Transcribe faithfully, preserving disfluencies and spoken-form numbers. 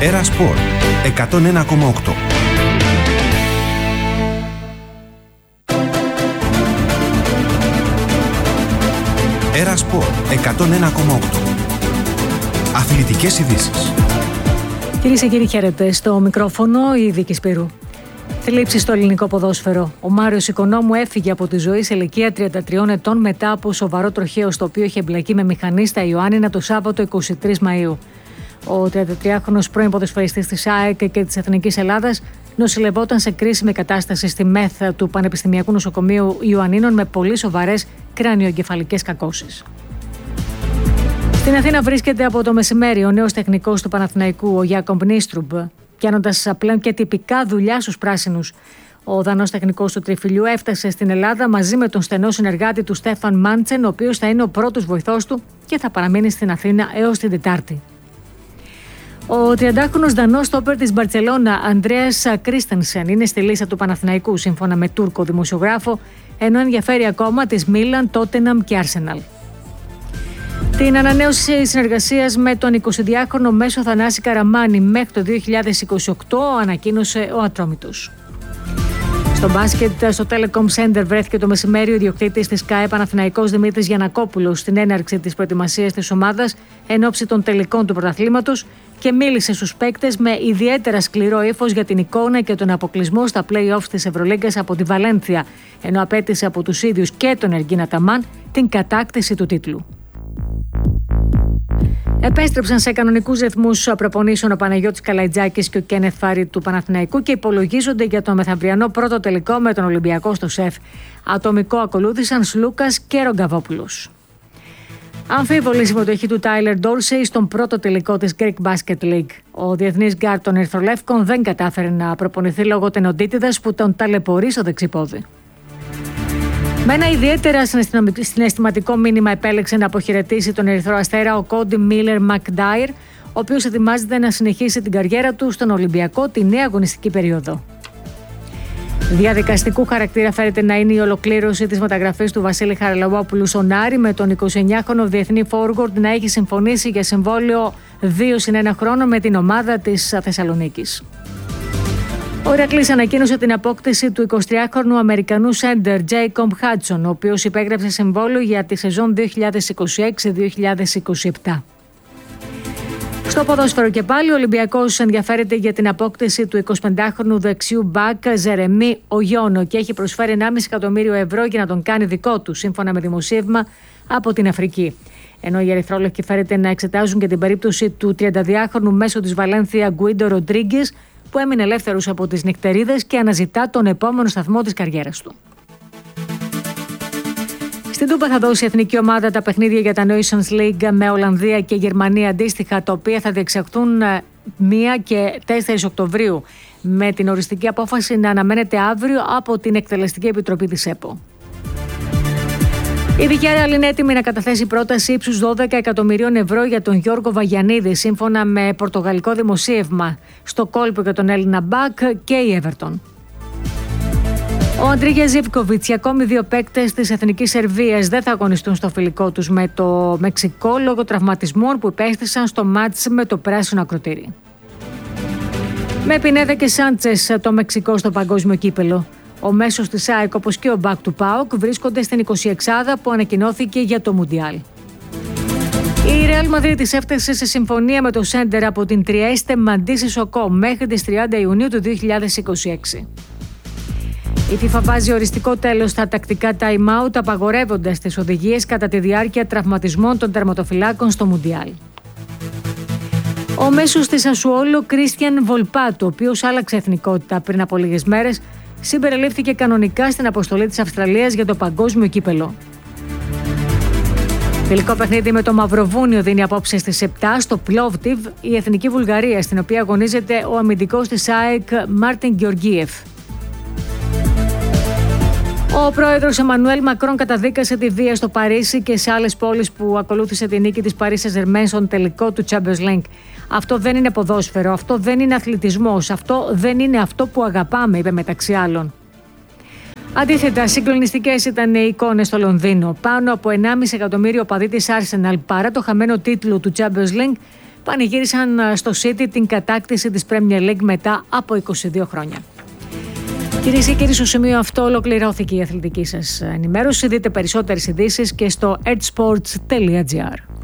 Έρα Σπορ εκατόν ένα κόμμα οκτώ. Έρα Σπορ εκατόν ένα κόμμα οκτώ. Αθλητικές ειδήσεις. Κυρίες και κύριοι, χαίρετε. Στο μικρόφωνο η Δίκη Σπύρου. Θλίψη στο ελληνικό ποδόσφαιρο. Ο Μάριος Οικονόμου έφυγε από τη ζωή σε ηλικία τριάντα τριών ετών μετά από σοβαρό τροχαίο στο οποίο είχε εμπλακεί με μηχανή στα Ιωάννινα το Σάββατο είκοσι τρεις Μαΐου. Ο τριαντατριάχρονος πρώην ποδοσφαιριστής της ΑΕΚ και της Εθνικής Ελλάδας νοσηλευόταν σε κρίσιμη κατάσταση στη ΜΕΘ του Πανεπιστημιακού Νοσοκομείου Ιωαννίνων με πολύ σοβαρές κρανιοεγκεφαλικές κακώσεις. Στην Αθήνα βρίσκεται από το μεσημέρι ο νέος τεχνικός του Παναθηναϊκού, ο Γιάκομπ Νίστρουμπ, πιάνοντας πλέον και τυπικά δουλειά στους πράσινους. Ο Δανός τεχνικός του Τριφυλιού έφτασε στην Ελλάδα μαζί με τον στενό συνεργάτη του Στέφαν Μάντσεν, ο οποίος θα είναι ο πρώτος βοηθός του και θα παραμείνει στην Αθήνα έως την Τετάρτη. Ο τριαντάχρονος Δανός στόπερ της Μπαρτσελώνα, Ανδρέας Κρίστενσεν, είναι στη λίστα του Παναθηναϊκού σύμφωνα με Τούρκο δημοσιογράφο, ενώ ενδιαφέρει ακόμα τις Μίλαν, Τότεναμ και Άρσεναλ. Την ανανέωση συνεργασίας με τον εικοσιδυάχρονο μέσο Θανάση Καραμάνη μέχρι το δύο χιλιάδες είκοσι οκτώ ανακοίνωσε ο Ατρόμητος. Στο μπάσκετ, στο Telecom Center βρέθηκε το μεσημέρι ο ιδιοκτήτης της ΚΑΕ Παναθηναϊκός Δημήτρης Γιαννακόπουλος στην έναρξη της προετοιμασίας της ομάδας εν ώψη των τελικών του πρωταθλήματος και μίλησε στους παίκτες με ιδιαίτερα σκληρό ύφος για την εικόνα και τον αποκλεισμό στα play-offs της Ευρωλίγκας από τη Βαλένθια, ενώ απέτησε από τους ίδιους και τον Εργίνα Ταμάν την κατάκτηση του τίτλου. Επέστρεψαν σε κανονικούς ρυθμούς προπονήσεων ο Παναγιώτης Καλαϊτζάκης και ο Κένεθ Φάρη του Παναθηναϊκού και υπολογίζονται για το μεθαυριανό πρώτο τελικό με τον Ολυμπιακό στο ΣΕΦ. Ατομικό ακολούθησαν Σλούκας και Ρογκαβόπουλος. Αμφίβολη συμμετοχή του Τάιλερ Ντόρσεϊ στον πρώτο τελικό της Greek Basket League. Ο διεθνής γκάρ των Ερυθρολεύκων δεν κατάφερε να προπονηθεί λόγω τενοντίτιδας που τον ταλαιπωρεί στο δεξιπόδι. Με ένα ιδιαίτερα συναισθηματικό μήνυμα επέλεξε να αποχαιρετήσει τον Ερυθρό Αστέρα ο Κόντι Μίλερ Μακντάιρ, ο οποίος ετοιμάζεται να συνεχίσει την καριέρα του στον Ολυμπιακό τη νέα αγωνιστική περίοδο. Διαδικαστικού χαρακτήρα φέρεται να είναι η ολοκλήρωση της μεταγραφής του Βασίλη Χαραλαμπόπουλου στον Άρη, με τον εικοσιεννιάχρονο διεθνή forward να έχει συμφωνήσει για συμβόλαιο δύο συν ένα χρόνο με την ομάδα της Θεσσαλονίκης. Ο Ηρακλής ανακοίνωσε την απόκτηση του εικοσιτριάχρονου Αμερικανού σέντερ Τζέικομπ Χάτσον, ο οποίος υπέγραψε συμβόλαιο για τη σεζόν δύο χιλιάδες είκοσι έξι δύο χιλιάδες είκοσι επτά. Στο ποδόσφαιρο και πάλι, ο Ολυμπιακός ενδιαφέρεται για την απόκτηση του εικοσιπεντάχρονου δεξιού μπακ Ζερεμί Ογιώνο και έχει προσφέρει ενάμιση εκατομμύριο ευρώ για να τον κάνει δικό του, σύμφωνα με δημοσίευμα από την Αφρική. Ενώ οι Ερυθρόλευκοι φέρεται να εξετάζουν και την περίπτωση του τριανταδυάχρονου μέσω της Βαλένθια Γκουίντο Ροντρίγκες, που έμεινε ελεύθερος από τις νυχτερίδες και αναζητά τον επόμενο σταθμό της καριέρας του. Στην Τούμπα θα δώσει η εθνική ομάδα τα παιχνίδια για τα Nations League με Ολλανδία και Γερμανία αντίστοιχα, τα οποία θα διεξαχθούν πρώτη και τέσσερις Οκτωβρίου, με την οριστική απόφαση να αναμένεται αύριο από την Εκτελεστική Επιτροπή της ΕΠΟ. Η Δικιάρεαλ είναι έτοιμη να καταθέσει πρόταση ύψους δώδεκα εκατομμυρίων ευρώ για τον Γιώργο Βαγιανίδη, σύμφωνα με πορτογαλικό δημοσίευμα. Στο κόλπο για τον Έλληνα μπακ και η Έβερτον. Ο Αντρίγια Ζίβκοβιτς και ακόμη δύο παίκτες της Εθνικής Σερβίας δεν θα αγωνιστούν στο φιλικό τους με το Μεξικό λόγω τραυματισμών που υπέστησαν στο μάτς με το πράσινο ακροτήρι. Με Πινέδα και Σάντσες το Μεξικό στο παγκόσμιο κύπελο. Ο μέσος της ΑΕΚ, όπως και ο μπακ του ΠΑΟΚ, βρίσκονται στην εικοσιεξάδα που ανακοινώθηκε για το Μουντιάλ. Η Ρεάλ Μαδρίτης έφτασε σε συμφωνία με το σέντερ από την Τριέστε Μαντί Σισοκό μέχρι τις τριάντα Ιουνίου του δύο χιλιάδες είκοσι έξι. Η FIFA βάζει οριστικό τέλος στα τακτικά time-out, απαγορεύοντας τις οδηγίες κατά τη διάρκεια τραυματισμών των τερματοφυλάκων στο Μουντιάλ. Ο μέσος της Ασουόλο, Κρίστιαν Βολπάτο, ο οποίος άλλαξε εθνικότητα πριν από λίγες μέρες, συμπεριλήφθηκε κανονικά στην αποστολή της Αυστραλίας για το παγκόσμιο κύπελο. Τελικό παιχνίδι με το Μαυροβούνιο δίνει απόψε στις επτά στο Πλόβτιβ η εθνική Βουλγαρία, στην οποία αγωνίζεται ο αμυντικός της ΑΕΚ Μάρτιν Γεωργίεφ. Ο πρόεδρος Εμμανουέλ Μακρόν καταδίκασε τη βία στο Παρίσι και σε άλλες πόλεις που ακολούθησε τη νίκη της Paris Saint-Germain στον τελικό του Champions League. Αυτό δεν είναι ποδόσφαιρο, αυτό δεν είναι αθλητισμός, αυτό δεν είναι αυτό που αγαπάμε, είπε μεταξύ άλλων. Αντίθετα, συγκλονιστικές ήταν οι εικόνες στο Λονδίνο. Πάνω από ενάμιση εκατομμύριο οπαδοί της Arsenal, παρά το χαμένο τίτλο του Champions League, πανηγύρισαν στο City την κατάκτηση της Premier League μετά από είκοσι δύο χρόνια. Κυρίες και κύριοι, στο σημείο αυτό ολοκληρώθηκε η αθλητική σας ενημέρωση. Δείτε περισσότερες ειδήσεις και στο edsports τελεία gr.